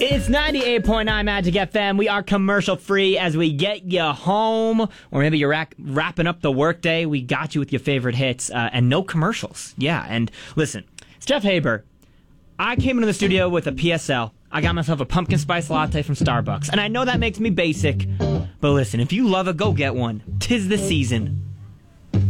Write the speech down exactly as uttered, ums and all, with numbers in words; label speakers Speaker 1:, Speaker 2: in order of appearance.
Speaker 1: It's ninety-eight point nine Magic F M. We are commercial free as we get you home, or maybe you're rack- wrapping up the workday. We got you with your favorite hits uh, and no commercials. Yeah, and listen, it's Jeff Haber. I came into the studio with a P S L. I got myself a pumpkin spice latte from Starbucks. And I know that makes me basic, but listen, if you love it, go get one. 'Tis the season.